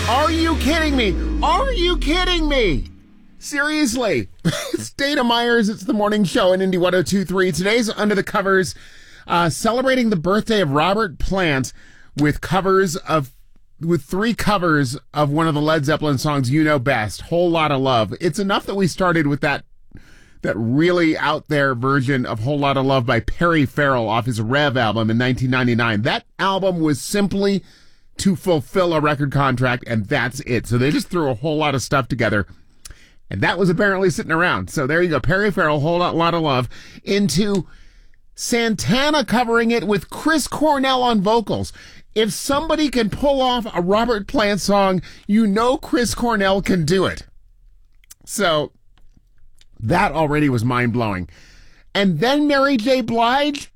Are you kidding me? Are you kidding me? Seriously. It's Dana Myers. It's the morning show in Indy 102.3. Today's Under the Covers, celebrating the birthday of Robert Plant with three covers of one of the Led Zeppelin songs you know best, Whole Lotta Love. It's enough that we started with that really out there version of Whole Lotta Love by Perry Farrell off his Rev album in 1999. That album was simply to fulfill a record contract, and that's it. So they just threw a whole lot of stuff together, and that was apparently sitting around. So there you go. Perry Farrell, Whole Lotta Love, into Santana covering it with Chris Cornell on vocals. If somebody can pull off a Robert Plant song, you know Chris Cornell can do it. So that already was mind-blowing. And then Mary J. Blige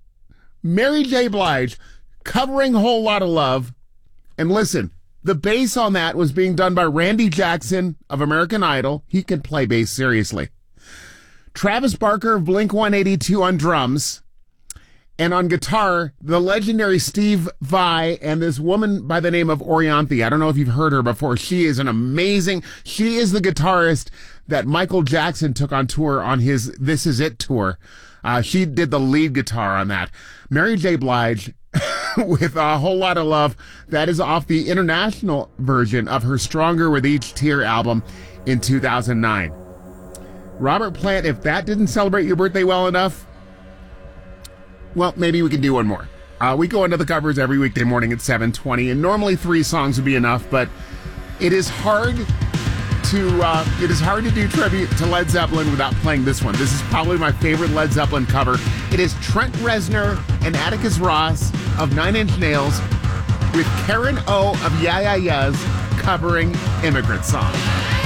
covering Whole Lotta Love. And listen, the bass on that was being done by Randy Jackson of American Idol. He can play bass, seriously. Travis Barker of Blink-182 on drums. And on guitar, the legendary Steve Vai and this woman by the name of Orianthi. I don't know if you've heard her before. She is the guitarist that Michael Jackson took on tour on his This Is It tour. She did the lead guitar on that. Mary J. Blige with A Whole Lotta Love. That is off the international version of her Stronger with Each Tear album in 2009. Robert Plant, if that didn't celebrate your birthday well enough, well, maybe we can do one more. We go into the covers every weekday morning at 7:20, and normally 3 songs would be enough, but it is hard to do tribute to Led Zeppelin without playing this one. This is probably my favorite Led Zeppelin cover. It is Trent Reznor and Atticus Ross of Nine Inch Nails with Karen O of Yeah Yeah Yeahs covering Immigrant Song.